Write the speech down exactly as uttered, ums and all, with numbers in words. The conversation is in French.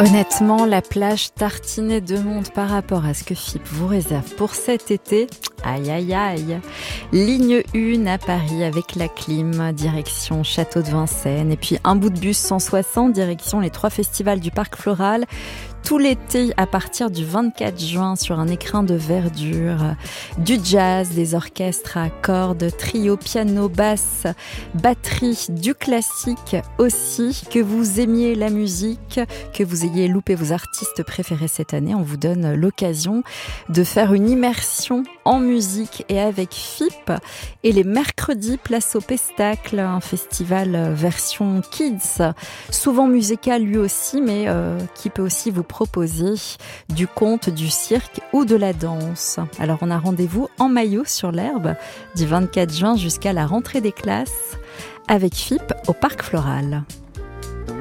Honnêtement, la plage tartinée de monde par rapport à ce que F I P vous réserve pour cet été, aïe aïe aïe. Ligne un à Paris avec la clim, direction Château de Vincennes. Et puis un bout de bus cent soixante, direction les trois festivals du Parc Floral. Tout l'été à partir du vingt-quatre juin sur un écrin de verdure, du jazz, des orchestres à cordes, trio, piano, basse, batterie, du classique aussi. Que vous aimiez la musique, que vous ayez loupé vos artistes préférés cette année, on vous donne l'occasion de faire une immersion en musique et avec F I P. Et les mercredis, place au Pestacle, un festival version kids, souvent musical lui aussi, mais euh, qui peut aussi vous proposer du conte, du cirque ou de la danse. Alors on a rendez-vous en maillot sur l'herbe du vingt-quatre juin jusqu'à la rentrée des classes avec F I P au Parc Floral.